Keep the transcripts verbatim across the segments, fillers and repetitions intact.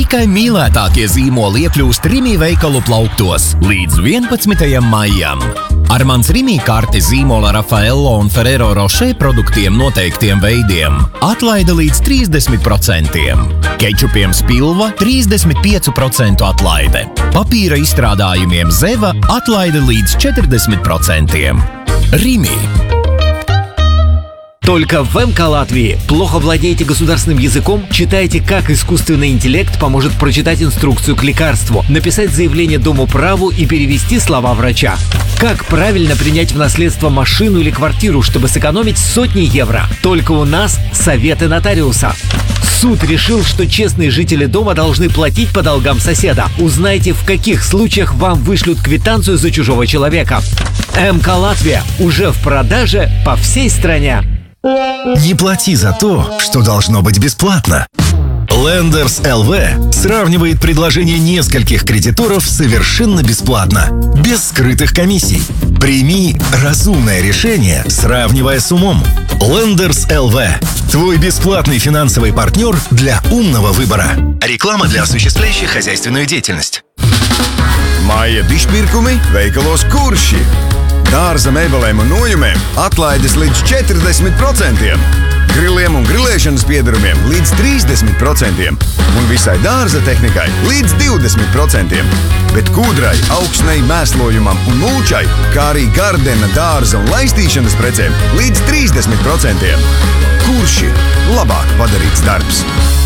Tikai mīlētākie zīmoli iekļūst Rimi veikalu plauktos līdz vienpadsmitajam maijam. Ar mans Rimi karti zīmola Raffaello un Ferrero Rocher produktiem noteiktiem veidiem atlaide līdz trīsdesmit procentiem. Kečupiem Spilva trīsdesmit pieci procenti atlaide. Papīra izstrādājumiem Zeva atlaide līdz četrdesmit procentiem. Rimi. Только в эм ка Латвии. Плохо владеете государственным языком? Читайте, как искусственный интеллект поможет прочитать инструкцию к лекарству, написать заявление Домуправу и перевести слова врача. Как правильно принять в наследство машину или квартиру, чтобы сэкономить сотни евро? Только у нас советы нотариуса. Суд решил, что честные жители дома должны платить по долгам соседа. Узнайте, в каких случаях вам вышлют квитанцию за чужого человека. эм ка Латвия уже в продаже по всей стране. Не плати за то, что должно быть бесплатно. Lenders эл ви сравнивает предложения нескольких кредиторов совершенно бесплатно, без скрытых комиссий. Прими разумное решение, сравнивая с умом. Lenders эл ви – твой бесплатный финансовый партнер для умного выбора. Реклама для осуществляющих хозяйственную деятельность. Māja dišpirkumi veikalos Kurši. Dārza mēbelēm un nojumēm atlaides līdz četrdesmit procentiem. Griliem un grilēšanas piedarumiem līdz trīsdesmit procentiem. Un visai dārza tehnikai līdz divdesmit procentiem. Bet kūdrai, augsnei, mēslojumam un mulčai, kā arī gardena, dārza un laistīšanas precēm līdz trīsdesmit procentiem. Kurši – labāk padarīts darbs.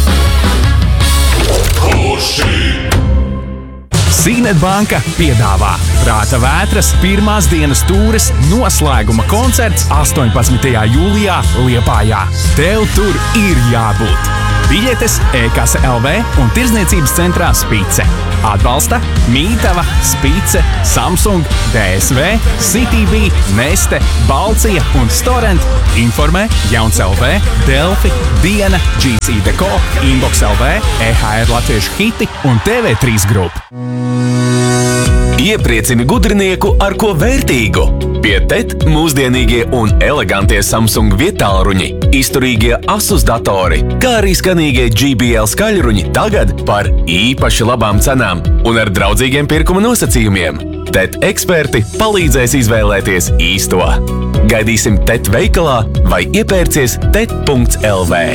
Kurši! Signet banka piedāvā Prāta vētras pirmās dienas tūres noslēguma koncerts astoņpadsmitajā jūlijā Liepājā. Tev tur ir jābūt! Biļetes e-kase эл vē un tirdzniecības centrā Spice. Atbalsta Mītava, Spice, Samsung, dē es vē, Citybee, Neste, Balcija un Storent. Informē Jauns эл vē, Delfi, Diena, džī cé Deko, Inbox эл vē, e há er Latviešu hiti un T V trīs Group. Iepriecini gudrinieku ar ko vērtīgu. Pie T E T mūsdienīgie un elegantie Samsung vietālruņi, izturīgie Asus datori, kā arī skanīgie J B L skaļruņi tagad par īpaši labām cenām un ar draudzīgiem pirkuma nosacījumiem. T E T eksperti palīdzēs izvēlēties īsto. Gaidīsim T E T veikalā vai iepērcies T E T punkts эл vē.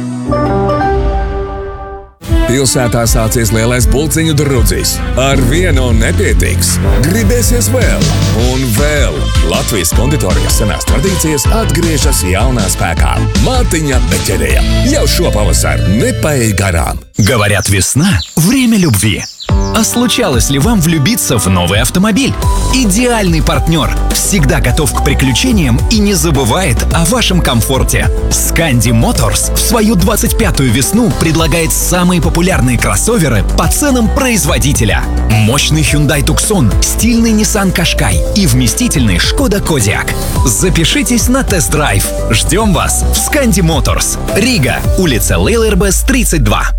Pilsētā sācies lielais pulciņu drudzis. Ar vienu nepietiks. Gribēsies vēl un vēl. Latvijas konditorijas senās tradīcijas atgriežas jaunā spēkā. Mārtiņa Beķerija. Jau šo pavasaru nepaej garām. Говорят, весна – время любви. А случалось ли вам влюбиться в новый автомобиль? Идеальный партнер, всегда готов к приключениям и не забывает о вашем комфорте. Scandi Motors в свою двадцать пятую весну предлагает самые популярные кроссоверы по ценам производителя. Мощный Hyundai Tucson, стильный Nissan Qashqai и вместительный Skoda Kodiaq. Запишитесь на тест-драйв. Ждем вас в Scandi Motors. Рига, улица Лейлербес, тридцать два.